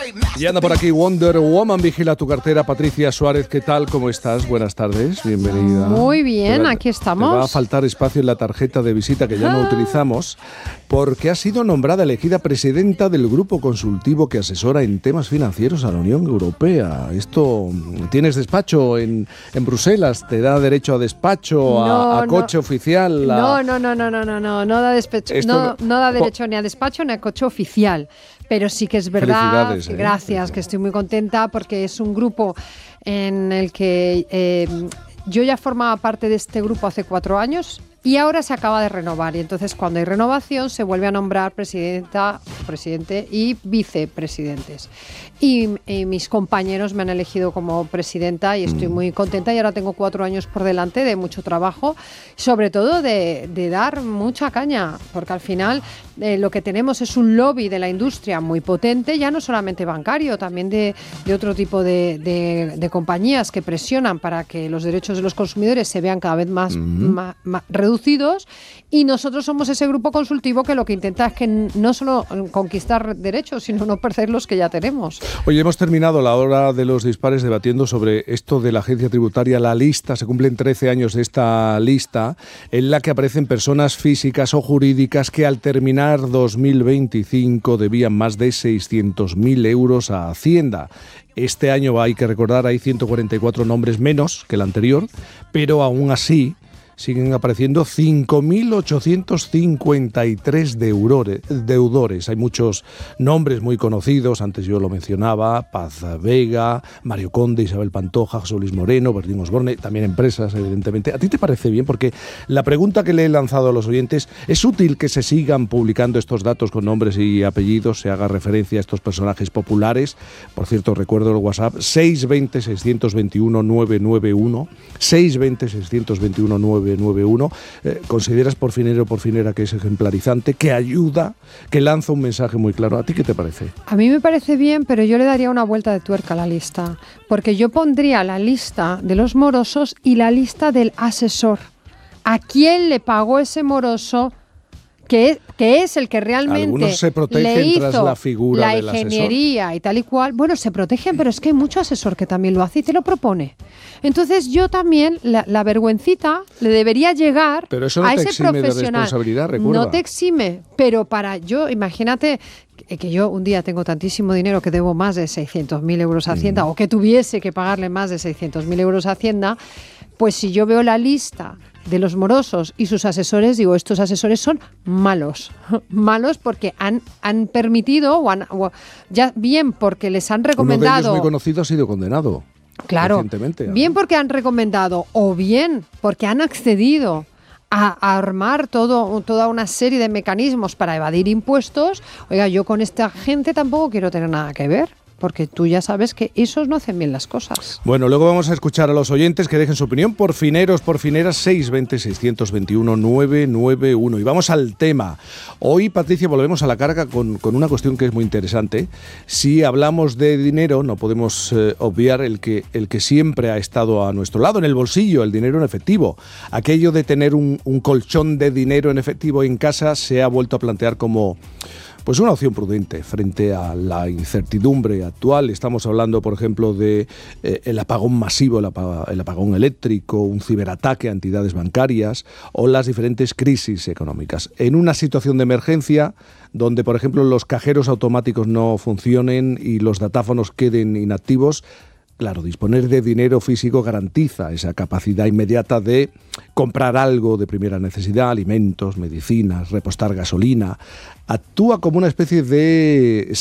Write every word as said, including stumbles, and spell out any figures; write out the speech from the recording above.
Y anda por aquí Wonder Woman, vigila tu cartera. Patricia Suárez, ¿qué tal? ¿Cómo estás? Buenas tardes, bienvenida. Muy bien, va, aquí estamos. Te va a faltar espacio en la tarjeta de visita que ya no utilizamos, porque ha sido nombrada elegida presidenta del grupo consultivo que asesora en temas financieros a la Unión Europea. Esto, ¿tienes despacho en, en Bruselas? ¿Te da derecho a despacho, no, a, a coche no. oficial? A... No, no, no, no, no, no, no, no da despecho, no, no da derecho ni a despacho ni a coche oficial. Pero sí que es verdad, ¿eh? gracias, que estoy muy contenta porque es un grupo en el que eh, yo ya formaba parte de este grupo hace cuatro años y ahora se acaba de renovar. Y entonces cuando hay renovación se vuelve a nombrar presidenta, presidente y vicepresidentes. Y, y mis compañeros me han elegido como presidenta y estoy muy contenta y ahora tengo cuatro años por delante de mucho trabajo, sobre todo de, de dar mucha caña, porque al final eh, lo que tenemos es un lobby de la industria muy potente, ya no solamente bancario, también de, de otro tipo de, de, de compañías que presionan para que los derechos de los consumidores se vean cada vez más, uh-huh. más, más reducidos, y nosotros somos ese grupo consultivo que lo que intenta es que no solo conquistar derechos, sino no perder los que ya tenemos. Oye, hemos terminado la hora de los dispares debatiendo sobre esto de la agencia tributaria, la lista. Se cumplen trece años de esta lista en la que aparecen personas físicas o jurídicas que al terminar dos mil veinticinco debían más de seiscientos mil euros a Hacienda. Este año, hay que recordar, hay ciento cuarenta y cuatro nombres menos que el anterior, pero aún así siguen apareciendo cinco mil ochocientos cincuenta y tres deudores. Hay muchos nombres muy conocidos, antes yo lo mencionaba, Paz Vega, Mario Conde, Isabel Pantoja, José Luis Moreno, Bertín Osborne, también empresas, evidentemente. ¿A ti te parece bien? Porque la pregunta que le he lanzado a los oyentes, ¿es útil que se sigan publicando estos datos con nombres y apellidos, se haga referencia a estos personajes populares? Por cierto, recuerdo el WhatsApp, seis dos cero, seis dos uno, nueve nueve uno, seis dos cero, seis dos uno, nueve nueve uno. Eh, ¿Consideras por finero o por finera que es ejemplarizante, que ayuda, que lanza un mensaje muy claro? ¿A ti qué te parece? A mí me parece bien, pero yo le daría una vuelta de tuerca a la lista, porque yo pondría la lista de los morosos y la lista del asesor. ¿A quién le pagó ese moroso? Que es, que es el que realmente Algunos se protegen le hizo tras la figura la del ingeniería asesor. Y tal y cual. Bueno, se protegen, pero es que hay mucho asesor que también lo hace y te lo propone. Entonces yo también, la, la vergüencita le debería llegar pero eso no a te ese exime profesional. De responsabilidad, recuerda. No te exime, pero para yo, imagínate que, que yo un día tengo tantísimo dinero que debo más de seiscientos mil euros a Hacienda, mm. o que tuviese que pagarle más de seiscientos mil euros a Hacienda, pues si yo veo la lista de los morosos y sus asesores, digo, estos asesores son malos, malos porque han, han permitido, o, han, o ya bien porque les han recomendado... Uno de ellos muy conocido ha sido condenado. Claro, bien porque han recomendado o bien porque han accedido a, a armar todo, toda una serie de mecanismos para evadir impuestos. Oiga, yo con esta gente tampoco quiero tener nada que ver, porque tú ya sabes que esos no hacen bien las cosas. Bueno, luego vamos a escuchar a los oyentes que dejen su opinión por fineros, por fineras, seis dos cero, seis dos uno, nueve nueve uno. Y vamos al tema. Hoy, Patricia, volvemos a la carga con, con una cuestión que es muy interesante. Si hablamos de dinero, no podemos eh, obviar el que, el que siempre ha estado a nuestro lado, en el bolsillo, el dinero en efectivo. Aquello de tener un, un colchón de dinero en efectivo en casa se ha vuelto a plantear como... pues una opción prudente frente a la incertidumbre actual. Estamos hablando, por ejemplo, de eh, el apagón masivo, el, apag- el apagón eléctrico, un ciberataque a entidades bancarias o las diferentes crisis económicas. En una situación de emergencia donde, por ejemplo, los cajeros automáticos no funcionen y los datáfonos queden inactivos, claro, disponer de dinero físico garantiza esa capacidad inmediata de comprar algo de primera necesidad, alimentos, medicinas, repostar gasolina. Actúa como una especie de